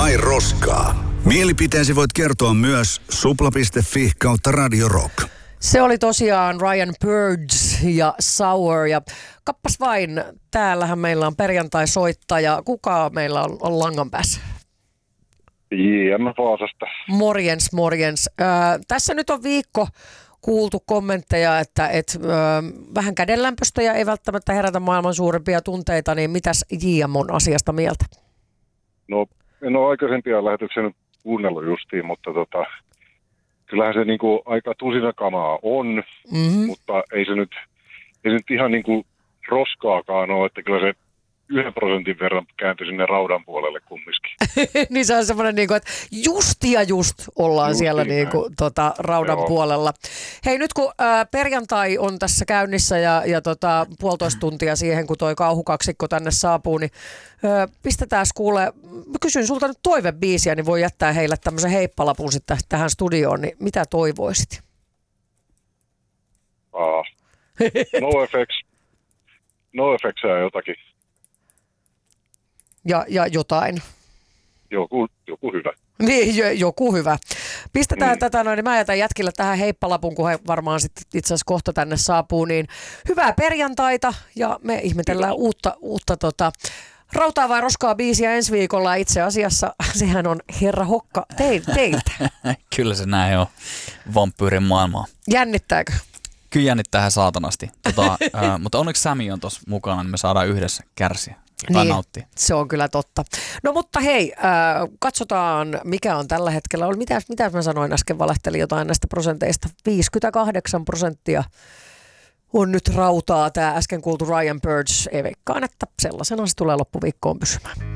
tai roskaa. Mielipiteesi voit kertoa myös supla.fi/Radio Rock. Se oli tosiaan Ryan Purge ja Sour ja kappas vain, täällähän meillä on perjantai-soittaja. Kuka meillä on langan päässä? JM Vaasasta. Morjens, morjens. Tässä nyt on viikko kuultu kommentteja, että vähän kädenlämpöstä ja ei välttämättä herätä maailman suurimpia tunteita, niin mitäs JM on asiasta mieltä? No, en ole aikaisempia lähetyksiä nyt kuunnellut justiin, mutta kyllähän se niinku aika tusinakamaa on, mutta ei se nyt ihan niinku roskaakaan ole, että kyllä se 1% verran kääntyi sinne raudan puolelle kumminkin. Niin se on semmoinen, niinku, että just ollaan siellä niinku, raudan puolella. Hei, nyt kun perjantai on tässä käynnissä ja 1,5 tuntia siihen, kun toi kauhukaksikko tänne saapuu, niin pistetään kuule, kysyn sulta nyt toivebiisiä, niin voi jättää heille tämmöisen heippalapun sitten tähän studioon, niin mitä toivoisit? NoFX ja jotakin. Ja jotain. Joku hyvä. Niin, joku hyvä. Pistetään tätä noin, niin mä jätän jätkille tähän heippalapun, kun he varmaan sitten itse asiassa kohta tänne saapuu, niin hyvää perjantaita ja me ihmetellään uutta Rautaa vai roskaa -biisiä ensi viikolla. Itse asiassa sehän on Herra Hokka teiltä. Kyllä se näin on, vampyyrin maailmaa. Jännittääkö? Kyllä jännittää saatanasti, mutta onneksi Sami on tuossa mukana, niin me saadaan yhdessä kärsiä. Niin, se on kyllä totta. No mutta hei, katsotaan mikä on tällä hetkellä. Mitä mä sanoin äsken, valehtelin jotain näistä prosenteista. 58% on nyt rautaa. Tämä äsken kuultu Ryan Purge. Ei veikkaan, että sellaisena se tulee loppuviikkoon pysymään.